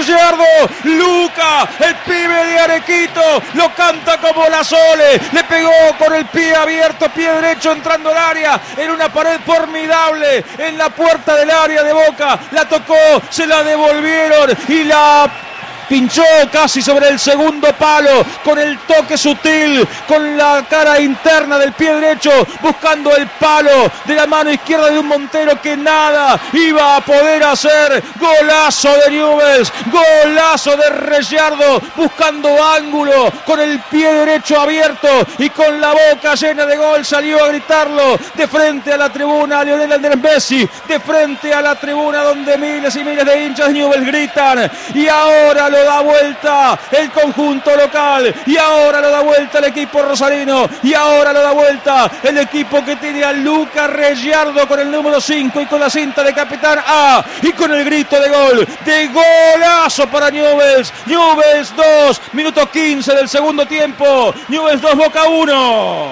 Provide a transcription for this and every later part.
Reyardo. Luca, el pibe de Arequito, lo canta como la Sole. Le pegó con el pie abierto, pie derecho entrando al área, en una pared formidable, en la puerta del área de Boca. La tocó, se la devolvieron y la pinchó casi sobre el segundo palo, con el toque sutil, con la cara interna del pie derecho, buscando el palo de la mano izquierda de un Montero que nada iba a poder hacer. Golazo de Newell's, golazo de Reyardo, buscando ángulo, con el pie derecho abierto y con la boca llena de gol, salió a gritarlo de frente a la tribuna Lionel Andrés Messi, de frente a la tribuna donde miles y miles de hinchas de Newell's gritan. Y ahora lo da vuelta el conjunto local, y ahora lo da vuelta el equipo rosarino, y ahora lo da vuelta el equipo que tiene a Luca Reyardo con el número 5 y con la cinta de capitán A, y con el grito de gol, de golazo para Newell's. Newell's 2, minuto 15 del segundo tiempo. Newell's 2, Boca 1.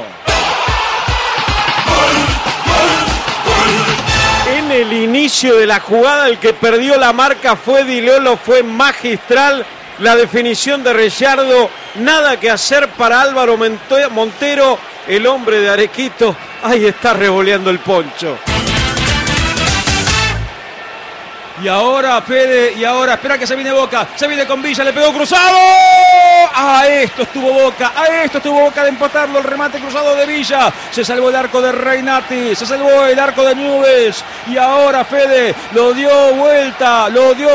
En el inicio de la jugada, el que perdió la marca fue Di Lolo, fue magistral la definición de Reyardo. Nada que hacer para Álvaro Montero, el hombre de Arequito. Ahí está revoleando el poncho. Y ahora Fede, y ahora espera que se viene Boca, se viene con Villa, le pegó cruzado. A esto estuvo Boca de empatarlo, el remate cruzado de Villa. Se salvó el arco de Reinati, se salvó el arco de Newell's. Y ahora Fede lo dio vuelta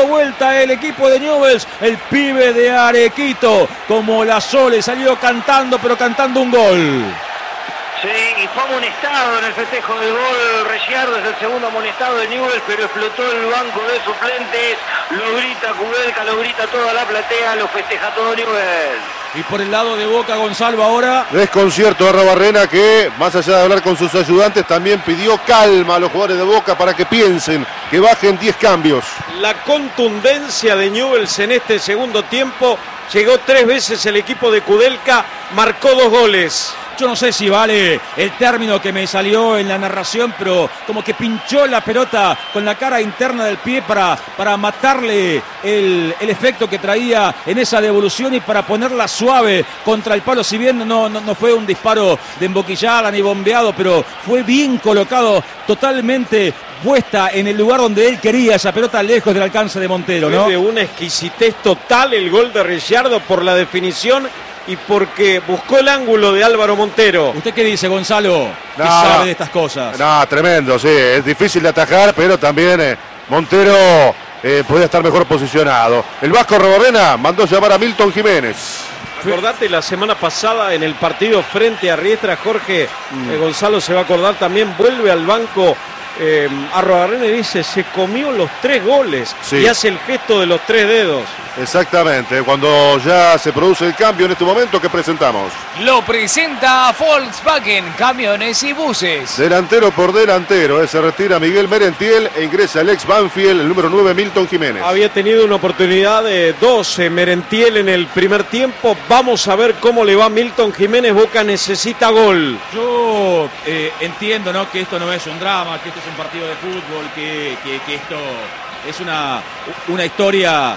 el equipo de Newell's. El pibe de Arequito, como la Sole, salió cantando, pero cantando un gol. Sí, y fue amonestado en el festejo del gol. Reyardo es el segundo amonestado de Newell's, pero explotó el banco de suplentes. Lo grita Kudelka, lo grita toda la platea, lo festeja todo Newell's. Y por el lado de Boca, Gonzalo, ahora desconcierto de Arrobarrena, que más allá de hablar con sus ayudantes también pidió calma a los jugadores de Boca para que piensen, que bajen 10 cambios. La contundencia de Newell's en este segundo tiempo. Llegó 3 veces el equipo de Kudelka, marcó 2 goles. Yo no sé si vale el término que me salió en la narración, pero como que pinchó la pelota con la cara interna del pie para matarle el efecto que traía en esa devolución y para ponerla suave contra el palo. Si bien no fue un disparo de emboquillada ni bombeado, pero fue bien colocado, totalmente puesta en el lugar donde él quería, esa pelota lejos del alcance de Montero, ¿no? Fue de una exquisitez total el gol de Reyardo por la definición y porque buscó el ángulo de Álvaro Montero. ¿Usted qué dice, Gonzalo? ¿Qué sabe de estas cosas? No, tremendo, sí, es difícil de atajar, pero también Montero podía estar mejor posicionado. El Vasco Arrobarrena mandó llamar a Milton Jiménez. Acordate la semana pasada en el partido frente a Riestra, Jorge, Gonzalo se va a acordar también, vuelve al banco Arrobarrena y dice, se comió los 3 goles, sí. Y hace el gesto de los 3 dedos. Exactamente, cuando ya se produce el cambio en este momento que presentamos. Lo presenta Volkswagen, camiones y buses. Delantero por delantero, se retira Miguel Merentiel e ingresa el ex Banfield, el número 9, Milton Jiménez. Había tenido una oportunidad de 12 Merentiel en el primer tiempo. Vamos a ver cómo le va a Milton Jiménez. Boca necesita gol. Yo entiendo, ¿no?, que esto no es un drama, que esto es un partido de fútbol, que esto es una historia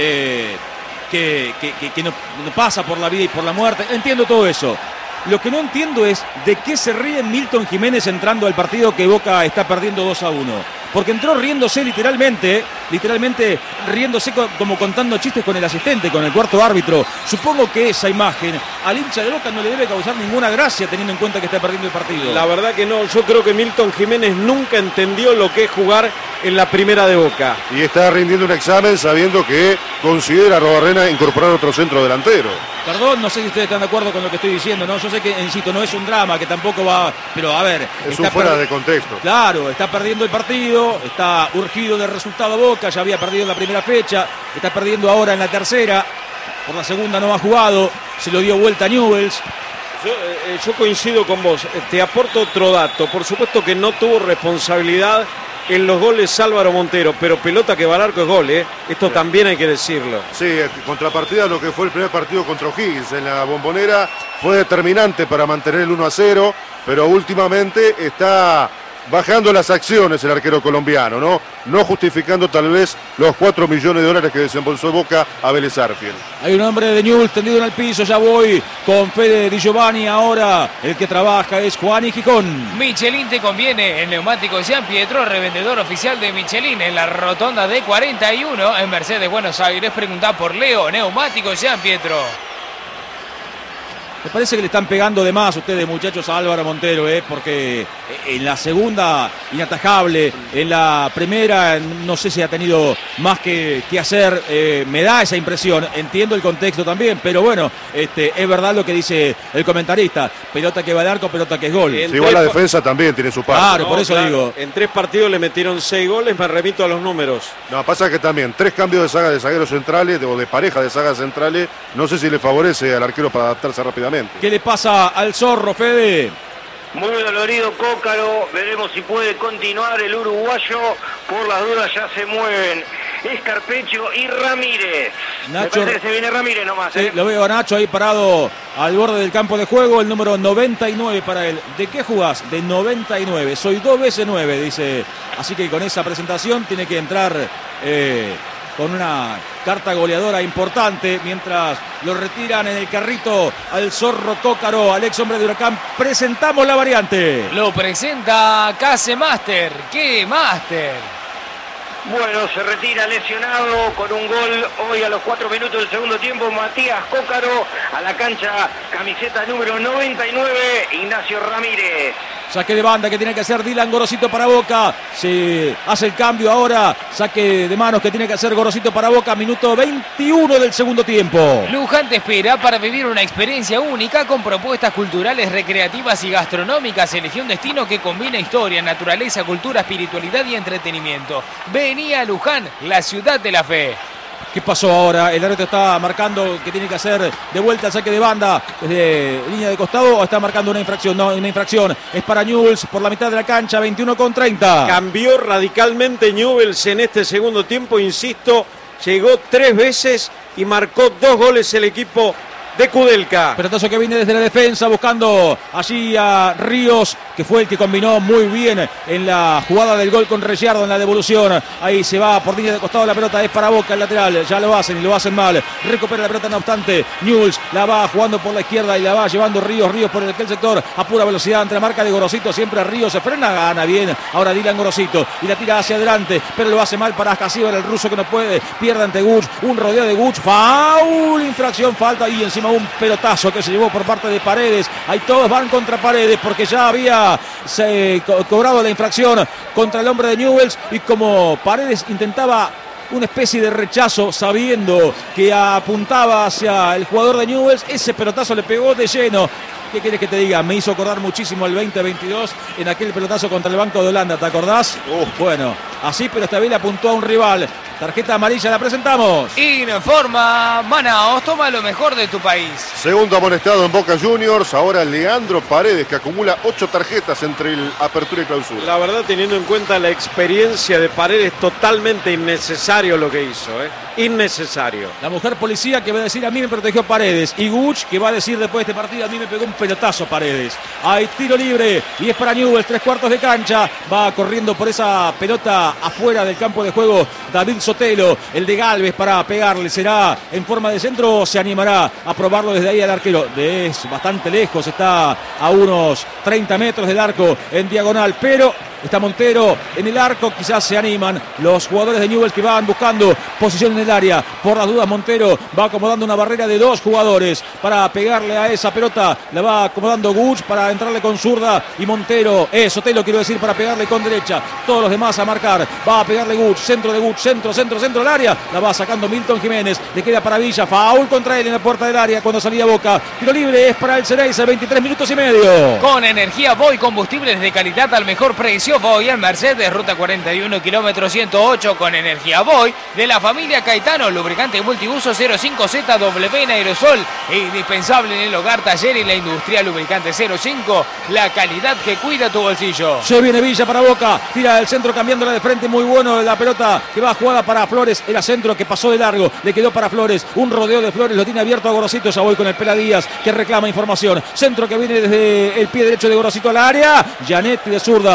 que no pasa por la vida y por la muerte. Entiendo todo eso. Lo que no entiendo es de qué se ríe Milton Jiménez entrando al partido que Boca está perdiendo 2-1. Porque entró riéndose literalmente riéndose como contando chistes con el asistente, con el cuarto árbitro. Supongo que esa imagen al hincha de Boca no le debe causar ninguna gracia teniendo en cuenta que está perdiendo el partido. La verdad que no, yo creo que Milton Jiménez nunca entendió lo que es jugar en la primera de Boca. Y está rindiendo un examen sabiendo que considera Arrobarrena incorporar otro centro delantero. Perdón, no sé si ustedes están de acuerdo con lo que estoy diciendo, ¿no? Yo sé que, insisto, no es un drama, que tampoco va... Pero, a ver... Es un fuera de contexto. Claro, está perdiendo el partido, está urgido del resultado Boca, ya había perdido en la primera fecha, está perdiendo ahora en la tercera, por la segunda no ha jugado, se lo dio vuelta a Newell's. Yo coincido con vos, te aporto otro dato, por supuesto que no tuvo responsabilidad en los goles Álvaro Montero, pero pelota que va al arco es gol, ¿eh? Esto sí. También hay que decirlo. Sí, contrapartida a lo que fue el primer partido contra O'Higgins en la Bombonera, fue determinante para mantener el 1-0, pero últimamente está bajando las acciones el arquero colombiano, no justificando tal vez los 4 millones de dólares que desembolsó Boca a Vélez Arfield. Hay un hombre de Newell's tendido en el piso, ya voy con Fede Di Giovanni. Ahora el que trabaja es Juan y Gijón. Michelin te conviene. El neumático Gian Pietro, revendedor oficial de Michelin en la rotonda de 41 en Mercedes, Buenos Aires. Pregunta por Leo, neumático Gian Pietro. Me parece que le están pegando de más ustedes, muchachos, a Álvaro Montero, porque en la segunda inatajable, en la primera no sé si ha tenido más que hacer, me da esa impresión, entiendo el contexto también, pero bueno, es verdad lo que dice el comentarista, pelota que va al arco, pelota que es gol. Sí, igual la defensa también tiene su parte. Claro, por eso digo. En 3 partidos le metieron 6 goles, me remito a los números. No, pasa que también 3 cambios de saga de zagueros centrales, o de pareja de sagas centrales, no sé si le favorece al arquero para adaptarse rápidamente. ¿Qué le pasa al Zorro, Fede? Muy dolorido Cócaro, veremos si puede continuar el uruguayo, por las dudas ya se mueven Escarpecho y Ramírez. Nacho, me parece que se viene Ramírez nomás. Sí, lo veo a Nacho ahí parado al borde del campo de juego, el número 99 para él. ¿De qué jugás? De 99, soy 2 veces 9, dice. Así que con esa presentación tiene que entrar con una carta goleadora importante, mientras lo retiran en el carrito al Zorro Cócaro, al ex hombre de Huracán. Presentamos la variante. Lo presenta Case Master. ¿Qué Master? Bueno, se retira lesionado con un gol hoy a los 4 minutos del segundo tiempo. Matías Cócaro a la cancha, camiseta número 99, Ignacio Ramírez. Saque de banda que tiene que hacer Dylan Gorosito para Boca. Se hace el cambio ahora. Saque de manos que tiene que hacer Gorosito para Boca. Minuto 21 del segundo tiempo. Luján te espera para vivir una experiencia única con propuestas culturales, recreativas y gastronómicas. Elegí un destino que combina historia, naturaleza, cultura, espiritualidad y entretenimiento. Vení a Luján, la ciudad de la fe. ¿Qué pasó ahora? El árbitro está marcando que tiene que hacer de vuelta el saque de banda desde línea de costado, o está marcando una infracción. No, una infracción. Es para Newell's por la mitad de la cancha, 21:30. Cambió radicalmente Newell's en este segundo tiempo, insisto, llegó 3 veces y marcó 2 goles el equipo de Kudelka. Pelotazo que viene desde la defensa buscando allí a Ríos, que fue el que combinó muy bien en la jugada del gol con Reyardo en la devolución. Ahí se va por línea de costado, la pelota es para Boca, el lateral. Ya lo hacen y lo hacen mal. Recupera la pelota, no obstante. Newell's la va jugando por la izquierda y la va llevando Ríos por aquel sector a pura velocidad entre la marca de Gorosito. Siempre Ríos se frena, gana bien. Ahora Dylan Gorosito y la tira hacia adelante, pero lo hace mal para Ascasíbar, el ruso que no puede. Pierde ante Guch, un rodeo de Guch. Foul, infracción, falta y encima un pelotazo que se llevó por parte de Paredes. Ahí todos van contra Paredes porque ya había cobrado la infracción contra el hombre de Newell's, y como Paredes intentaba una especie de rechazo sabiendo que apuntaba hacia el jugador de Newell's, ese pelotazo le pegó de lleno. ¿Qué quieres que te diga? Me hizo acordar muchísimo el 2022 en aquel pelotazo contra el Banco de Holanda, ¿te acordás? Bueno, así, pero esta vez le apuntó a un rival. Tarjeta amarilla, la presentamos. Informa Manaos, toma lo mejor de tu país. Segundo amonestado en Boca Juniors, ahora Leandro Paredes, que acumula 8 tarjetas entre el apertura y clausura. La verdad, teniendo en cuenta la experiencia de Paredes, totalmente innecesario lo que hizo, innecesario. La mujer policía que va a decir a mí me protegió Paredes, y Guch que va a decir después de este partido a mí me pegó un pelotazo Paredes. Hay tiro libre y es para Newell's, 3/4 de cancha. Va corriendo por esa pelota afuera del campo de juego David Sotelo, el de Galvez, para pegarle. ¿Será en forma de centro o se animará a probarlo desde ahí al arquero? Es bastante lejos, está a unos 30 metros del arco en diagonal, pero está Montero en el arco. Quizás se animan los jugadores de Newell's que van buscando posición en el área. Por las dudas, Montero va acomodando una barrera de 2 jugadores para pegarle a esa pelota. La va acomodando Guch para entrarle con zurda, y Montero, Sotelo quiero decir, para pegarle con derecha. Todos los demás a marcar. Va a pegarle Guch, centro de Guch, centro al área. La va sacando Milton Jiménez. Le queda para Villa. Foul contra él en la puerta del área cuando salía Boca. Tiro libre es para el Xereyza, 23 minutos y medio. Con energía Voy, combustibles de calidad al mejor precio. Voy al Mercedes, ruta 41, kilómetro 108, con energía Voy, de la familia Caetano, lubricante multiuso 05ZW en aerosol, indispensable en el hogar, taller y la industria. Lubricante 05, la calidad que cuida tu bolsillo. Se viene Villa para Boca, tira el centro cambiándola de frente, muy bueno la pelota que va jugada para Flores, era centro que pasó de largo, le quedó para Flores, un rodeo de Flores, lo tiene abierto a Gorosito. Ya voy con el Pela Díaz que reclama información, centro que viene desde el pie derecho de Gorosito al área, Gianetti de zurda, la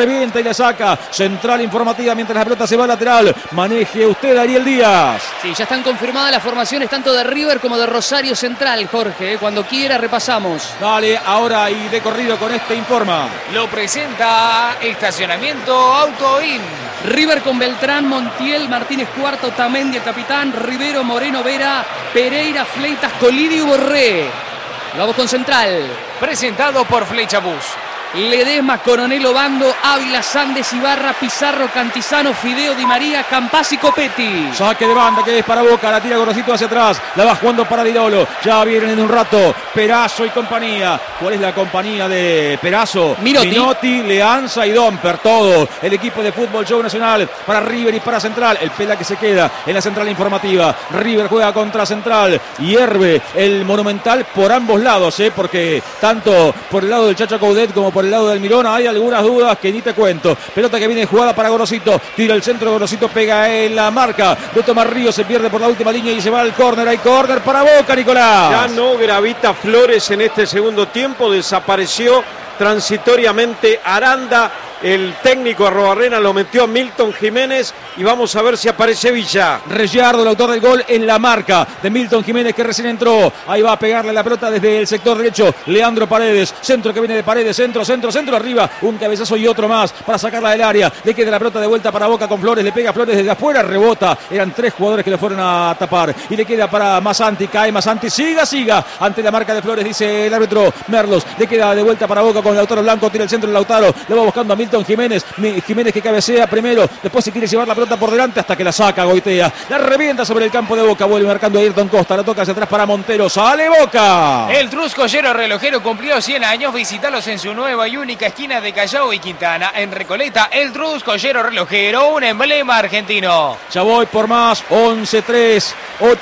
revienta y la saca. Central informativa mientras la pelota se va lateral. Maneje usted, Ariel Díaz. Sí, ya están confirmadas las formaciones tanto de River como de Rosario Central, Jorge. Cuando quiera repasamos. Dale, ahora y de corrido con este informa. Lo presenta Estacionamiento Autoin. River con Beltrán, Montiel, Martínez Cuarto, Tamendi el capitán, Rivero, Moreno, Vera, Pereira, Fleitas, Colidio y Borré. Vamos con Central. Presentado por Flecha Bus. Ledesma, Coronel Obando, Ávila, Sandes, Ibarra, Pizarro, Cantizano, Fideo, Di María, Campazzi, Copetti. Saque de banda que es para Boca, la tira Gorosito hacia atrás, la va jugando para Dirolo. Ya vienen en un rato Perazo y compañía. ¿Cuál es la compañía de Perazo? Minotti, Leanza y Domper, todo. El equipo de Fútbol Show Nacional para River y para Central. El Pela que se queda en la central informativa. River juega contra Central. Hierve el Monumental por ambos lados, porque tanto por el lado del Chacho Coudet como por el lado del Mirón hay algunas dudas que ni te cuento. Pelota que viene jugada para Gorosito, tira el centro, Gorosito pega en la marca de Tomás Ríos, se pierde por la última línea y se va al córner. Hay córner para Boca, Nicolás. Ya no gravita Flores en este segundo tiempo, desapareció transitoriamente Aranda. El técnico Arrobarrena lo metió a Milton Jiménez y vamos a ver si aparece Villa. Rellardo, el autor del gol, en la marca de Milton Jiménez que recién entró. Ahí va a pegarle la pelota desde el sector derecho. Leandro Paredes, centro que viene de Paredes, centro, arriba. Un cabezazo y otro más para sacarla del área. Le queda la pelota de vuelta para Boca con Flores. Le pega Flores desde afuera, rebota. Eran 3 jugadores que le fueron a tapar. Y le queda para Masanti, cae Masanti. Siga. Ante la marca de Flores, dice el árbitro Merlos. Le queda de vuelta para Boca con Lautaro Blanco. Tira el centro de Lautaro. Le va buscando a Milton Jiménez que cabecea primero, después se quiere llevar la pelota por delante hasta que la saca, Goitea, la revienta sobre el campo de Boca, vuelve marcando a Ayrton Costa, la toca hacia atrás para Montero, sale Boca. El Truscollero Relojero cumplió 100 años, visítalos en su nueva y única esquina de Callao y Quintana, en Recoleta. El Truscollero Relojero, un emblema argentino. Ya voy por más, 11-3,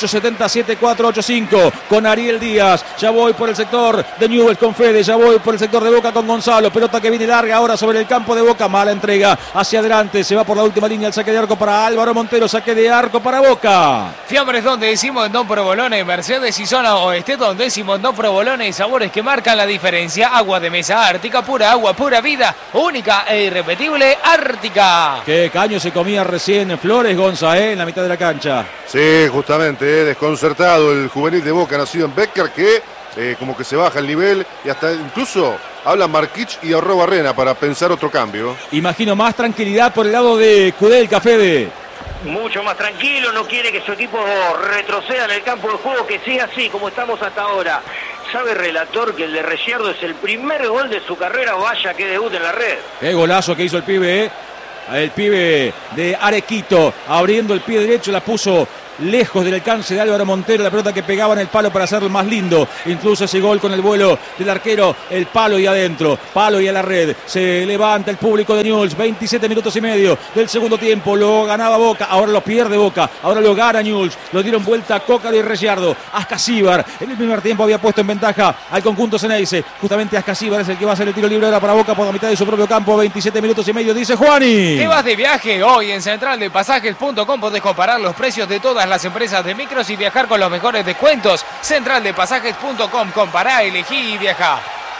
8-7-7-4-8-5 con Ariel Díaz, ya voy por el sector de Newell's con Fede, ya voy por el sector de Boca con Gonzalo, pelota que viene larga ahora sobre el campo de Boca, mala entrega hacia adelante, se va por la última línea el saque de arco para Álvaro Montero, saque de arco para Boca. Fiambres Don Décimo en Don Provolone, Mercedes y zona oeste, Don Décimo en Don Provolone y sabores que marcan la diferencia. Agua de mesa Ártica, pura agua, pura vida, única e irrepetible Ártica. Qué caño se comía recién Flores, Gonza, en la mitad de la cancha. Sí, justamente, desconcertado el juvenil de Boca, nacido en Becker, que como que se baja el nivel y hasta incluso habla Marquich y Arrobarrena para pensar otro cambio. Imagino más tranquilidad por el lado de Kudelka, Fede. Mucho más tranquilo, no quiere que su equipo retroceda en el campo de juego, que siga así como estamos hasta ahora. Sabe relator que el de Rellardo es el primer gol de su carrera, vaya que debut en la red. Qué golazo que hizo el pibe, El pibe de Arequito, abriendo el pie derecho, la puso lejos del alcance de Álvaro Montero, la pelota que pegaba en el palo para hacerlo más lindo, incluso ese gol con el vuelo del arquero, el palo y adentro, palo y a la red, se levanta el público de Newell's, 27 minutos y medio del segundo tiempo, lo ganaba Boca, ahora lo pierde Boca, ahora lo gana Newell's, lo dieron vuelta Cócaro y Rellardo, Ascasíbar, en el primer tiempo había puesto en ventaja al conjunto Ceneice, justamente Ascasíbar es el que va a hacer el tiro libre ahora para Boca por la mitad de su propio campo, 27 minutos y medio, dice Juani. ¿Te vas de viaje? Hoy en centraldepasajes.com podés comparar los precios de todas las empresas de micros y viajar con los mejores descuentos. Centraldepasajes.com, compará, elegí y viajá.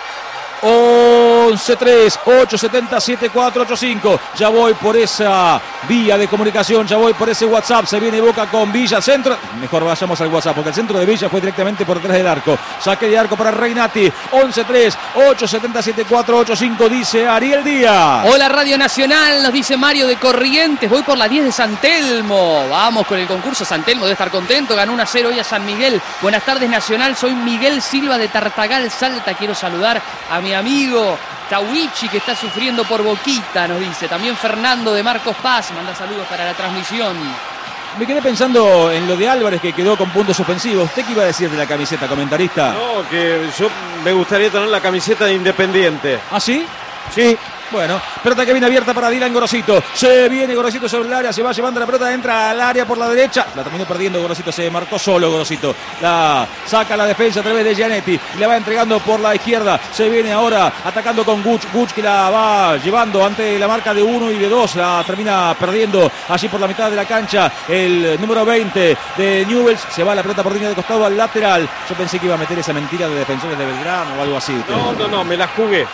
11-3, 8-7-7-4-8-5. Ya voy por esa vía de comunicación, ya voy por ese WhatsApp. Se viene Boca con Villa, centro. Mejor vayamos al WhatsApp porque el centro de Villa fue directamente por detrás del arco. Saque de arco para Reynati. 11-3, 8-7-7-4-8-5, dice Ariel Díaz. Hola Radio Nacional, nos dice Mario de Corrientes. Voy por la 10 de San Telmo. Vamos con el concurso. San Telmo debe estar contento. Ganó 1-0 hoy a San Miguel. Buenas tardes Nacional, soy Miguel Silva de Tartagal, Salta. Quiero saludar a mi amigo Tawichi que está sufriendo por Boquita, nos dice. También Fernando de Marcos Paz manda saludos para la transmisión. Me quedé pensando en lo de Álvarez que quedó con puntos suspensivos. ¿Usted qué iba a decir de la camiseta, comentarista? No, que yo me gustaría tener la camiseta de Independiente. ¿Ah, sí? Sí. Bueno, pelota que viene abierta para Dylan Gorosito. Se viene Gorosito sobre el área, se va llevando la pelota, entra al área por la derecha. La terminó perdiendo Gorosito, se marcó solo Gorosito. La saca la defensa a través de Gianetti. Le va entregando por la izquierda. Se viene ahora atacando con Guch. Guch que la va llevando ante la marca de 1 y de 2. La termina perdiendo allí por la mitad de la cancha. El número 20 de Newell's. Se va la pelota por línea de costado al lateral. Yo pensé que iba a meter esa mentira de Defensores de Belgrano o algo así. No, me la jugué.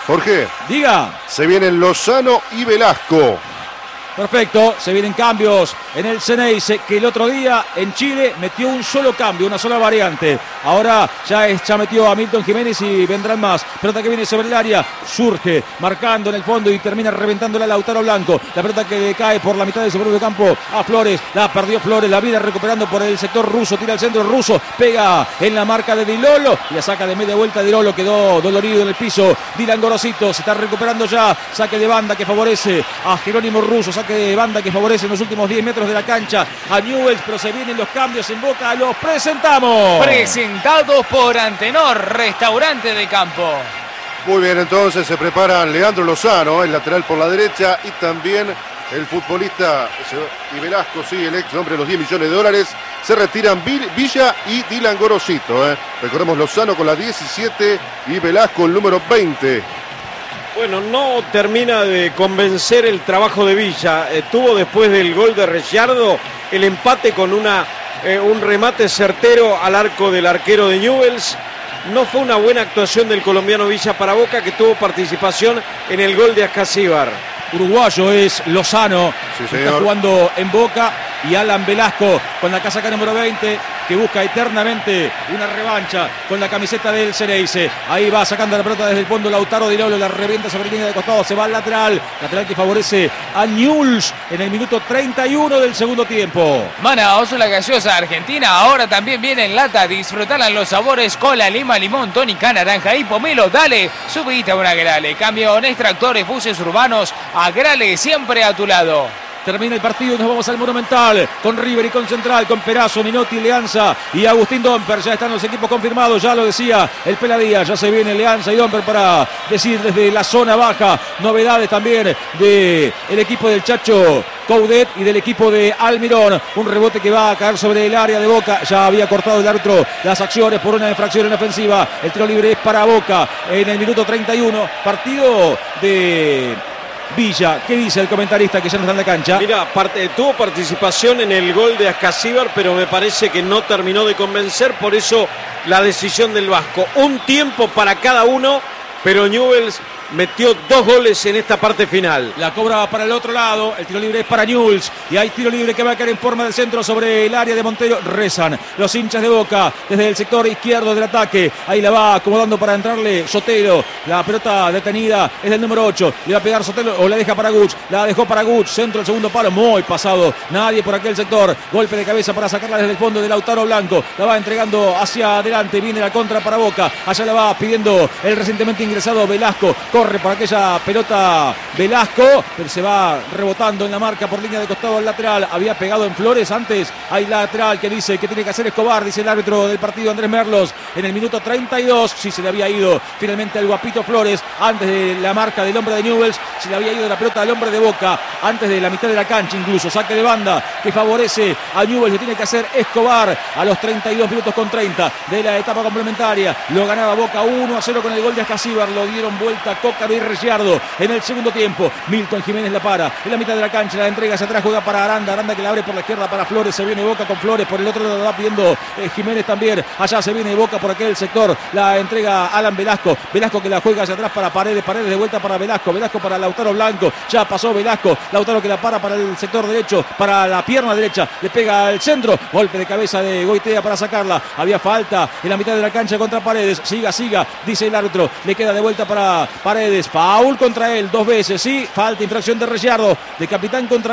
Jorge, Diga. se vienen Lozano y Velasco. Perfecto, se vienen cambios en el Ceneice, que el otro día en Chile metió un solo cambio, una sola variante. Ahora ya metió a Milton Jiménez y vendrán más. Pelota que viene sobre el área, surge, marcando en el fondo y termina reventándola a Lautaro Blanco. La pelota que cae por la mitad de su propio campo a Flores, la perdió Flores, la viene recuperando por el sector ruso, tira al centro ruso, pega en la marca de Di Lolo y la saca de media vuelta. Di Lolo quedó dolorido en el piso. Dylan Gorosito se está recuperando ya, saque de banda que favorece a Jerónimo Russo, saque de banda que favorece en los últimos 10 metros de la cancha a Newell's, pero se vienen los cambios en Boca, los presentamos. Presentados por Antenor, restaurante de campo. Muy bien, entonces se preparan Leandro Lozano, el lateral por la derecha, y también el futbolista y Velasco, sí, el ex hombre de los 10 millones de dólares. Se retiran Villa y Dylan Gorosito. Recordemos Lozano con la 17 y Velasco el número 20. Bueno, no termina de convencer el trabajo de Villa. Tuvo después del gol de Ricciardo el empate con un remate certero al arco del arquero de Newell's. No fue una buena actuación del colombiano Villa para Boca, que tuvo participación en el gol de Ascasíbar. Uruguayo es Lozano, sí, está jugando en Boca, y Alan Velasco con la casaca número 20, que busca eternamente una revancha con la camiseta del Ceneice. Ahí va sacando la pelota desde el fondo Lautaro Di Lolo, la revienta sobre línea de costado, se va al lateral que favorece a Newell's en el minuto 31 del segundo tiempo. Manaos, la gaseosa argentina, ahora también viene en lata. Disfrutarán los sabores cola, lima, limón, tónica, naranja y pomelo. Dale, subite a una Grale. Camión, extractores, buses urbanos, a Grale siempre a tu lado. Termina el partido y nos vamos al Monumental con River y con Central, con Perazo, Minotti, Leanza y Agustín Domper. Ya están los equipos confirmados, ya lo decía el Peladía, ya se viene Leanza y Domper para decir desde la zona baja novedades también del equipo del Chacho Coudet y del equipo de Almirón. Un rebote que va a caer sobre el área de Boca. Ya había cortado el árbitro las acciones por una infracción en ofensiva. El tiro libre es para Boca en el minuto 31. Partido de Villa. ¿Qué dice el comentarista que ya no está en la cancha? Mira, tuvo participación en el gol de Ascasíbar, pero me parece que no terminó de convencer, por eso la decisión del Vasco. Un tiempo para cada uno, pero Newell's metió 2 goles en esta parte final. La cobra para el otro lado, el tiro libre es para Newell's y hay tiro libre que va a caer en forma del centro sobre el área de Montero. Rezan los hinchas de Boca desde el sector izquierdo del ataque. Ahí la va acomodando para entrarle Sotelo. La pelota detenida es del número 8. Le va a pegar Sotelo o la deja para Guch. La dejó para Guch. Centro, el segundo palo, muy pasado. Nadie por aquel sector. Golpe de cabeza para sacarla desde el fondo de Lautaro Blanco. La va entregando hacia adelante. Viene la contra para Boca. Allá la va pidiendo el recientemente ingresado Velasco. Corre por aquella pelota Velasco, pero se va rebotando en la marca por línea de costado al lateral. Había pegado en Flores antes. Hay lateral que dice que tiene que hacer Escobar, dice el árbitro del partido Andrés Merlos. En el minuto 32, sí se le había ido finalmente al guapito Flores antes de la marca del hombre de Newell's. Se le había ido la pelota al hombre de Boca antes de la mitad de la cancha, incluso. Saque de banda que favorece a Newell's. Le tiene que hacer Escobar a los 32 minutos con 30 de la etapa complementaria. Lo ganaba Boca 1-0 con el gol de Ascasíbar. Lo dieron vuelta Cócaro y Ricciardo en el segundo tiempo. Milton Jiménez la para en la mitad de la cancha, la entrega hacia atrás, juega para Aranda que la abre por la izquierda para Flores. Se viene Boca con Flores, por el otro lado va pidiendo Jiménez también. Allá se viene Boca por aquel sector, la entrega Alan Velasco que la juega hacia atrás para Paredes de vuelta para Velasco para Lautaro Blanco. Ya pasó Velasco, Lautaro que la para el sector derecho, para la pierna derecha, le pega al centro, golpe de cabeza de Goitea para sacarla. Había falta en la mitad de la cancha contra Paredes. Siga, dice el árbitro. Le queda de vuelta para Paredes. Foul contra él 2 veces, sí. Falta, infracción de Ricciardo, de capitán contra